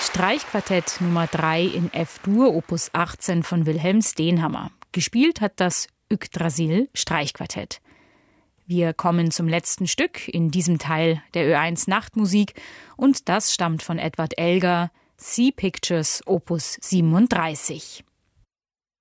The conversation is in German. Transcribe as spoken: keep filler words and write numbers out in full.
Streichquartett Nummer drei in F-Dur, Opus achtzehn von Wilhelm Stenhammar. Gespielt hat das Yggdrasil Streichquartett. Wir kommen zum letzten Stück in diesem Teil der Ö eins Nachtmusik und das stammt von Edward Elgar, Sea Pictures, Opus siebenunddreißig.